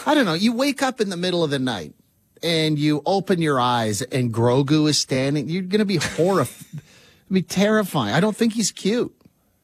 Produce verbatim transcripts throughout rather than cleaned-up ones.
I don't know. You wake up in the middle of the night and you open your eyes and Grogu is standing. You're going to be horrified. It'd be terrifying. I don't think he's cute.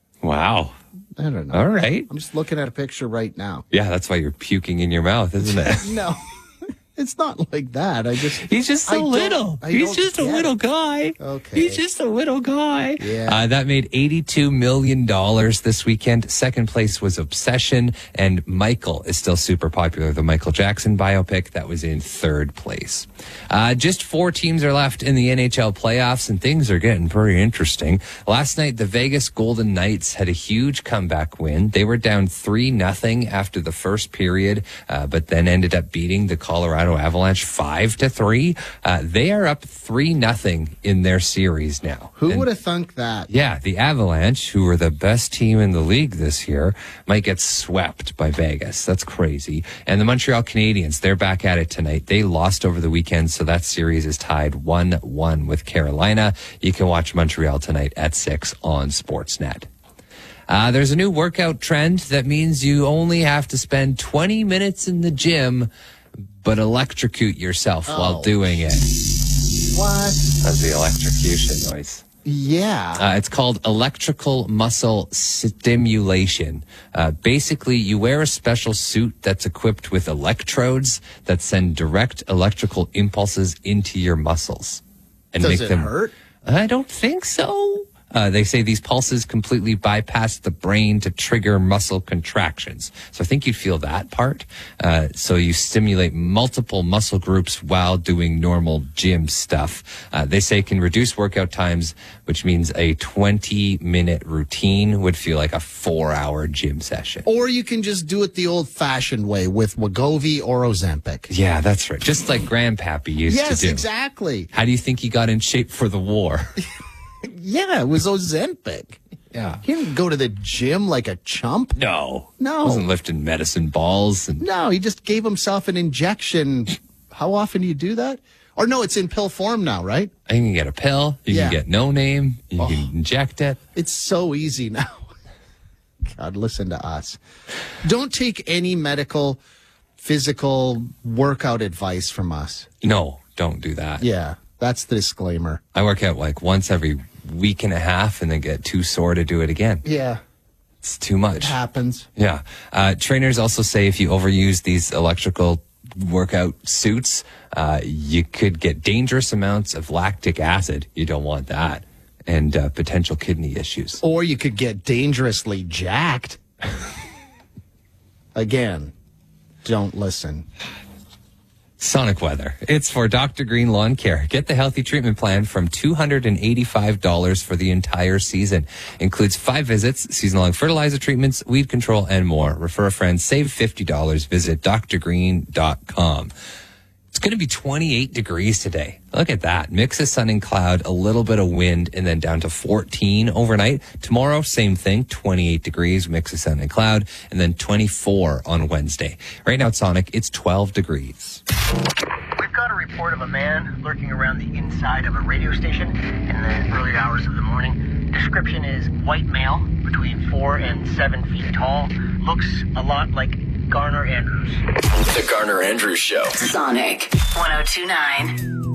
Wow. I don't know. All right. I'm just looking at a picture right now. Yeah, that's why you're puking in your mouth, isn't it? No. It's not like that. I just He's just a I little. He's just a get little it. guy. Okay. He's just a little guy. Yeah. Uh, that made eighty-two million dollars this weekend. Second place was Obsession, and Michael is still super popular. The Michael Jackson biopic that was in third place. Uh, just four teams are left in the N H L playoffs, and things are getting pretty interesting. Last night, the Vegas Golden Knights had a huge comeback win. They were down three nothing after the first period, uh, but then ended up beating the Colorado Avalanche five to three. Uh, they are up three nothing in their series now. Who And- would have thunk that? Yeah, the Avalanche, who are the best team in the league this year, might get swept by Vegas. That's crazy. And the Montreal Canadiens, they're back at it tonight. They lost over the weekend, so that series is tied one one with Carolina. You can watch Montreal tonight at six on Sportsnet. Uh, there's a new workout trend that means you only have to spend twenty minutes in the gym, but electrocute yourself Oh. while doing it. What? That's the electrocution noise. Yeah. Uh, it's called electrical muscle stimulation. Uh, basically, you wear a special suit that's equipped with electrodes that send direct electrical impulses into your muscles and Does make it them hurt? I don't think so. Uh, they say these pulses completely bypass the brain to trigger muscle contractions. So I think you'd feel that part. Uh, so you stimulate multiple muscle groups while doing normal gym stuff. Uh, they say it can reduce workout times, which means a twenty minute routine would feel like a four hour gym session. Or you can just do it the old-fashioned way with Wegovy or Ozempic. Yeah, that's right. Just like Grandpappy used Yes, to do. exactly. How do you think he got in shape for the war? Yeah, it was Ozempic. Yeah. He didn't go to the gym like a chump. No. No. Wasn't lifting medicine balls. And No, he just gave himself an injection. How often do you do that? Or no, it's in pill form now, right? You can get a pill. You Yeah. can get no name. You Oh. can inject it. It's so easy now. God, listen to us. Don't take any medical, physical workout advice from us. No, don't do that. Yeah, that's the disclaimer. I work out like once every week and a half and then get too sore to do it again. Yeah, It's too much. it happens. Yeah. Uh, trainers also say if you overuse these electrical workout suits, uh, you could get dangerous amounts of lactic acid. You don't want that. And uh, potential kidney issues. Or you could get dangerously jacked. Again, don't listen. Sonic weather. It's for Doctor Green Lawn Care. Get the healthy treatment plan from two hundred eighty-five dollars for the entire season. Includes five visits, season-long fertilizer treatments, weed control, and more. Refer a friend. Save fifty dollars. Visit d r green dot com. It's going to be twenty-eight degrees today. Look at that. Mix of sun and cloud, a little bit of wind, and then down to fourteen overnight. Tomorrow, same thing, twenty-eight degrees, mix of sun and cloud, and then twenty-four on Wednesday. Right now at Sonic, it's twelve degrees. We've got a report of a man lurking around the inside of a radio station in the early hours of the morning. Description is white male, between four and seven feet tall. Looks a lot like Garner Andrews. The Garner Andrews Show. Sonic one oh two point nine.